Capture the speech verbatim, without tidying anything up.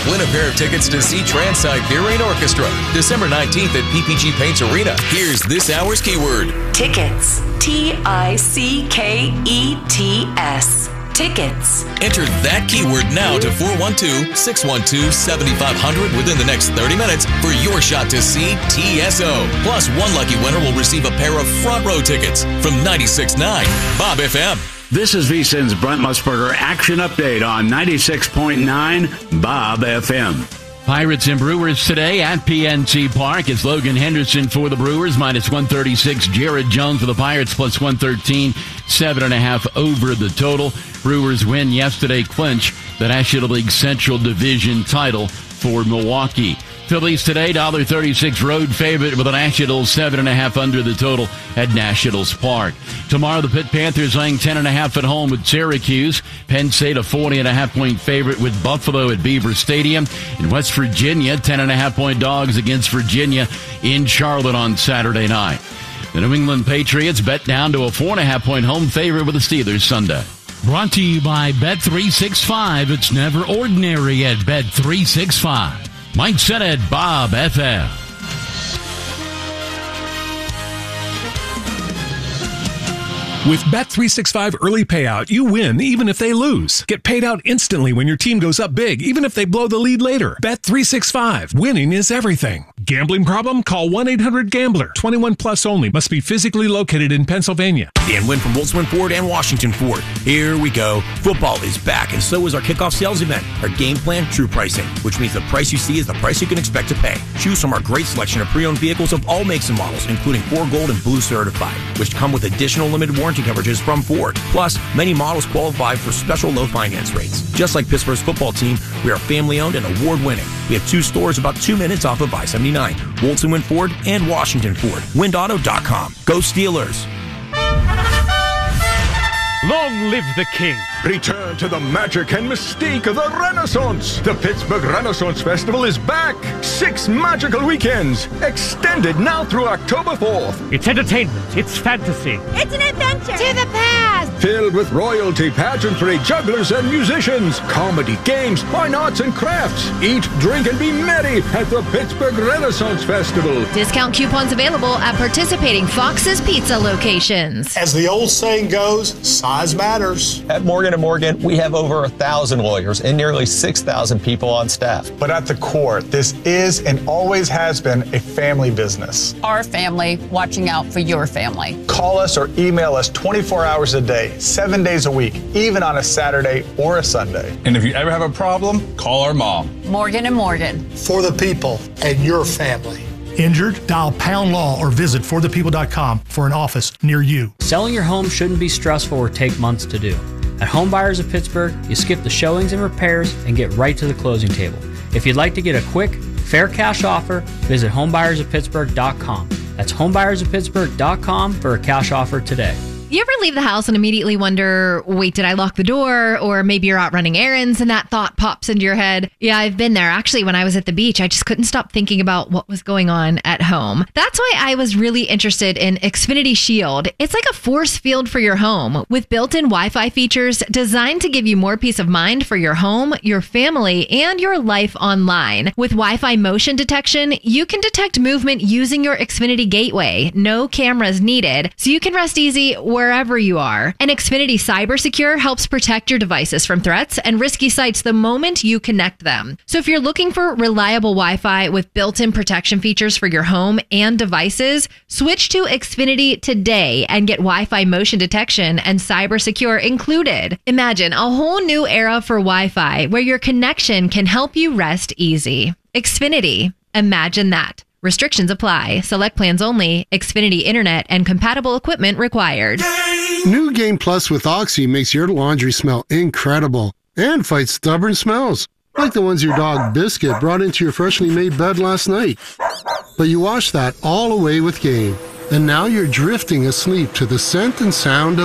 Win a pair of tickets to see Trans-Siberian Orchestra, December nineteenth at P P G Paints Arena. Here's this hour's keyword. Tickets. T I C K E T S. Tickets. Enter that keyword now to four one two, six one two, seven five zero zero within the next thirty minutes for your shot to see T S O. Plus, one lucky winner will receive a pair of front row tickets from ninety-six point nine Bob F M. This is VSiN's Brent Musburger Action Update on ninety-six point nine Bob F M. Pirates and Brewers today at P N C Park. It's Logan Henderson for the Brewers, minus one thirty-six. Jared Jones for the Pirates, plus one thirteen. Seven and a half over the total. Brewers win yesterday, clinch the National League Central Division title for Milwaukee. Phillies today, one dollar thirty-six road favorite with the Nationals, seven and a half under the total at Nationals Park. Tomorrow, the Pitt Panthers laying ten and a half at home with Syracuse. Penn State, a forty and a half point favorite with Buffalo at Beaver Stadium. In West Virginia, ten and a half point dogs against Virginia in Charlotte on Saturday night. The New England Patriots bet down to a four and a half point home favorite with the Steelers Sunday. Brought to you by Bet three sixty-five. It's never ordinary at Bet three sixty-five. Mike Sennett, Bob F M. With Bet three sixty-five Early Payout, you win even if they lose. Get paid out instantly when your team goes up big, even if they blow the lead later. Bet three sixty-five. Winning is everything. Gambling problem? Call one eight hundred gambler. twenty-one plus only. Must be physically located in Pennsylvania. Dan Wynn from Boltzmann Ford and Washington Ford. Here we go. Football is back, and so is our kickoff sales event. Our game plan, true pricing, which means the price you see is the price you can expect to pay. Choose from our great selection of pre-owned vehicles of all makes and models, including four Gold and Blue Certified, which come with additional limited warranty coverages from Ford. Plus, many models qualify for special low finance rates. Just like Pittsburgh's football team, we are family-owned and award-winning. We have two stores about two minutes off of I seventy-nine, Boltzmann Wynn Ford and Washington Ford. wind auto dot com. Go Steelers! Long live the king. Return to the magic and mystique of the Renaissance. The Pittsburgh Renaissance Festival is back. Six magical weekends, extended now through October fourth. It's entertainment. It's fantasy. It's an adventure. To the past. Filled with royalty, pageantry, jugglers and musicians, comedy, games, fine arts and crafts. Eat, drink, and be merry at the Pittsburgh Renaissance Festival. Discount coupons available at participating Fox's Pizza locations. As the old saying goes, size matters. At Morgan and Morgan, we have over a thousand lawyers and nearly six thousand people on staff. But at the core, this is and always has been a family business. Our family watching out for your family. Call us or email us twenty-four hours a day, seven days a week, even on a Saturday or a Sunday. And if you ever have a problem, call our mom. Morgan and Morgan. For the people and your family. Injured? Dial Pound Law or visit for the people dot com for an office near you. Selling your home shouldn't be stressful or take months to do. At Home Buyers of Pittsburgh, you skip the showings and repairs and get right to the closing table. If you'd like to get a quick, fair cash offer, visit home buyers of pittsburgh dot com. That's home buyers of pittsburgh dot com for a cash offer today. You ever leave the house and immediately wonder, wait, did I lock the door? Or maybe you're out running errands and that thought pops into your head. Yeah, I've been there. Actually, when I was at the beach, I just couldn't stop thinking about what was going on at home. That's why I was really interested in Xfinity Shield. It's like a force field for your home with built-in Wi-Fi features designed to give you more peace of mind for your home, your family, and your life online. With Wi-Fi motion detection, you can detect movement using your Xfinity gateway. No cameras needed, so you can rest easy wherever you are. And Xfinity Cyber Secure helps protect your devices from threats and risky sites the moment you connect them. So if you're looking for reliable Wi-Fi with built-in protection features for your home and devices, switch to Xfinity today and get Wi-Fi motion detection and Cyber Secure included. Imagine a whole new era for Wi-Fi where your connection can help you rest easy. Xfinity. Imagine that. Restrictions apply. Select plans only. Xfinity Internet and compatible equipment required. New Game Plus with Oxy makes your laundry smell incredible and fights stubborn smells, like the ones your dog Biscuit brought into your freshly made bed last night. But you wash that all away with Game, and now you're drifting asleep to the scent and sound of